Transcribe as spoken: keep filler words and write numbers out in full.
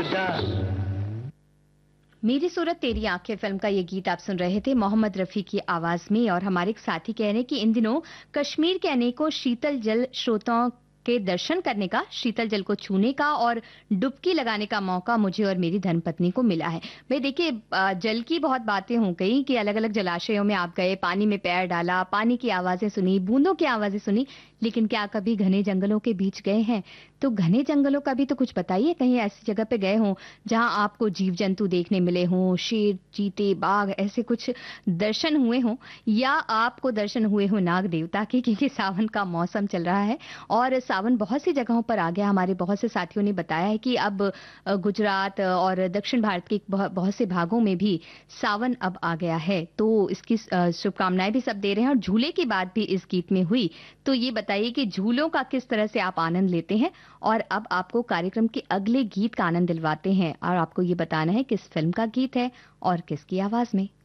खुदा। मेरी सूरत तेरी आंखें फिल्म का ये गीत आप सुन रहे थे मोहम्मद रफी की आवाज में। और हमारे एक साथी कह रहे हैं कि इन दिनों कश्मीर के अनेकों शीतल जल स्रोतों के दर्शन करने का, शीतल जल को छूने का और डुबकी लगाने का मौका मुझे और मेरी धर्मपत्नी को मिला है। भाई देखिए, जल की बहुत बातें हो गई कि अलग अलग जलाशयों में आप गए, पानी में पैर डाला, पानी की आवाजें सुनी, बूंदों की आवाजें सुनी, लेकिन क्या कभी घने जंगलों के बीच गए हैं? तो घने जंगलों का भी तो कुछ बताइए। कहीं ऐसी जगह पे गए हों जहां आपको जीव जंतु देखने मिले हों, शेर, चीते, बाघ, ऐसे कुछ दर्शन हुए हों, या आपको दर्शन हुए हो नाग देवता के, क्योंकि सावन का मौसम चल रहा है और सावन बहुत सी जगहों पर आ गया। हमारे बहुत से साथियों ने बताया है कि अब गुजरात और दक्षिण भारत के बहुत से भागों में भी सावन अब आ गया है। तो इसकी शुभकामनाएं भी सब दे रहे हैं। और झूले की बात भी इस गीत में हुई, तो ये बताइए कि झूलों का किस तरह से आप आनंद लेते हैं। और अब आपको कार्यक्रम के अगले गीत का आनंद दिलवाते हैं और आपको ये बताना है किस फिल्म का गीत है और किसकी आवाज में।